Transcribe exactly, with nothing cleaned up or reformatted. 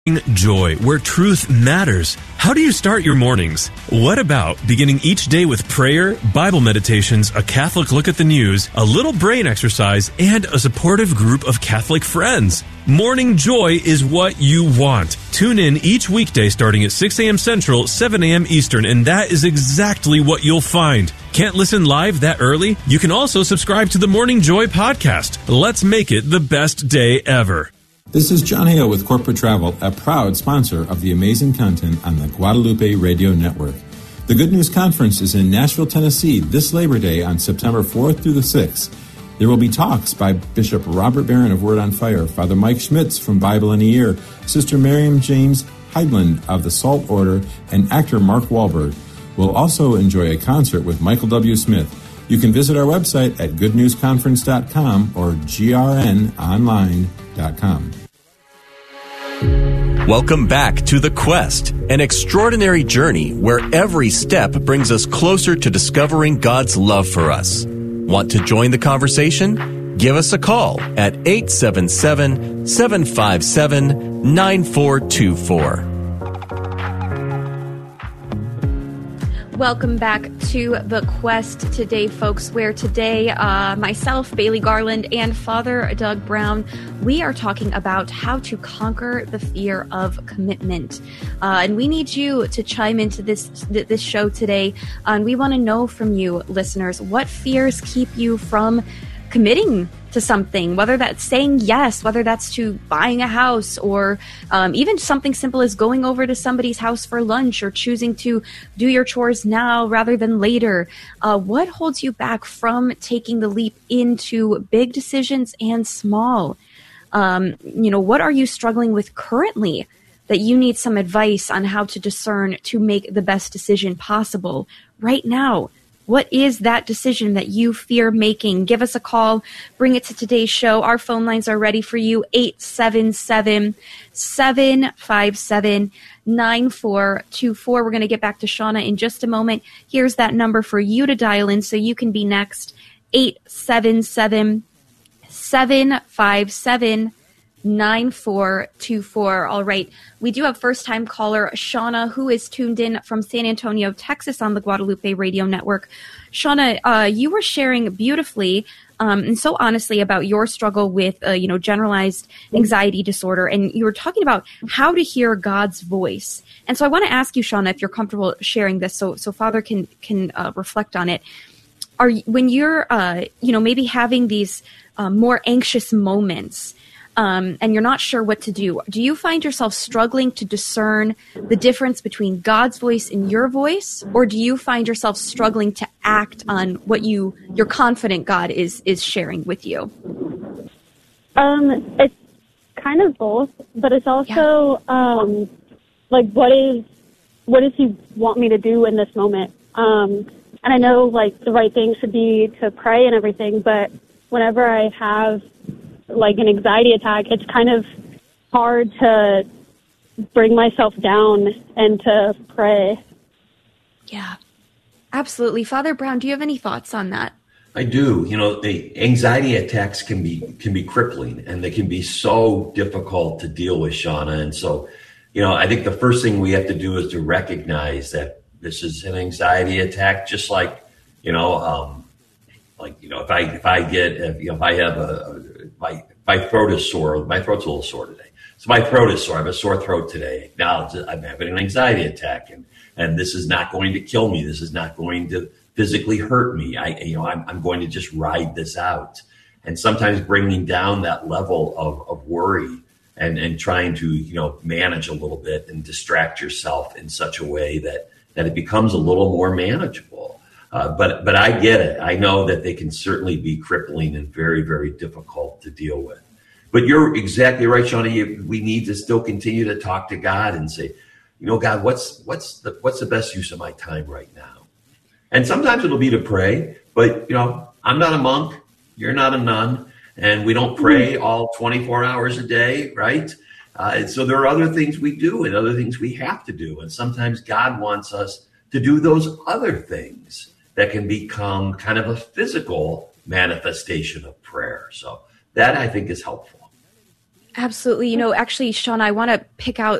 Joy, where truth matters. How do you start your mornings? What about beginning each day with prayer, Bible meditations, a Catholic look at the news, a little brain exercise, and a supportive group of Catholic friends? Morning Joy is what you want. Tune in each weekday starting at six a.m. Central, seven a.m. Eastern, and that is exactly what you'll find. Can't listen live that early? You can also subscribe to the Morning Joy podcast. Let's make it the best day ever. This is John Hale with Corporate Travel, a proud sponsor of the amazing content on the Guadalupe Radio Network. The Good News Conference is in Nashville, Tennessee this Labor Day on September fourth through the sixth. There will be talks by Bishop Robert Barron of Word on Fire, Father Mike Schmitz from Bible in a Year, Sister Miriam James Heidland of the Salt Order, and actor Mark Wahlberg. We'll also enjoy a concert with Michael W. Smith. You can visit our website at good news conference dot com or g r n online dot com. Welcome back to The Quest, an extraordinary journey where every step brings us closer to discovering God's love for us. Want to join the conversation? Give us a call at eight seven seven, seven five seven, nine four two four. Welcome back to The Quest today, folks, where today uh, myself, Bailey Garland, and Father Doug Brown, we are talking about how to conquer the fear of commitment. Uh, and we need you to chime into this this show today. Uh, and we want to know from you, listeners, what fears keep you from committing to something, whether that's saying yes, whether that's to buying a house, or um, even something simple as going over to somebody's house for lunch, or choosing to do your chores now rather than later. Uh, what holds you back from taking the leap into big decisions and small? Um, you know, what are you struggling with currently that you need some advice on how to discern to make the best decision possible right now? What is that decision that you fear making? Give us a call. Bring it to today's show. Our phone lines are ready for you. eight seven seven, seven five seven, nine four two four. We're going to get back to Shauna in just a moment. Here's that number for you to dial in so you can be next. eight seven seven, seven five seven, nine four two four. All right. We do have first-time caller Shauna, who is tuned in from San Antonio, Texas on the Guadalupe Radio Network. Shauna, uh, you were sharing beautifully um, and so honestly about your struggle with, uh, you know, generalized anxiety disorder. And you were talking about how to hear God's voice. And so I want to ask you, Shauna, if you're comfortable sharing this so, so Father can, can uh, reflect on it. Are you, when you're, uh, you know, maybe having these uh, more anxious moments, Um, and you're not sure what to do, do you find yourself struggling to discern the difference between God's voice and your voice, or do you find yourself struggling to act on what you you're confident God is is sharing with you? Um, it's kind of both, but it's also yeah. um, like what is what does He want me to do in this moment? Um, and I know like the right thing should be to pray and everything, but whenever I have like an anxiety attack, it's kind of hard to bring myself down and to pray. Yeah, absolutely. Father Brown, do you have any thoughts on that? I do. You know, the anxiety attacks can be can be crippling, and they can be so difficult to deal with, Shauna. And so, you know, I think the first thing we have to do is to recognize that this is an anxiety attack, just like, you know, um, like, you know, if I if I get, if, you know, if I have a, a my my throat is sore, my throat's a little sore today. So my throat is sore. I have a sore throat today. Acknowledge that I'm having an anxiety attack, and and this is not going to kill me. This is not going to physically hurt me. I, you know, I'm, I'm going to just ride this out. And sometimes bringing down that level of, of worry and, and trying to, you know, manage a little bit and distract yourself in such a way that, that it becomes a little more manageable. Uh, but, but I get it. I know that they can certainly be crippling and very, very difficult to deal with. But you're exactly right, Shauna. We need to still continue to talk to God and say, you know, God, what's, what's the, what's the best use of my time right now? And sometimes it'll be to pray, but, you know, I'm not a monk. You're not a nun. And we don't pray all twenty-four hours a day, right? Uh, and so there are other things we do and other things we have to do. And sometimes God wants us to do those other things that can become kind of a physical manifestation of prayer. So that, I think, is helpful. Absolutely. You know, actually, Shauna, I want to pick out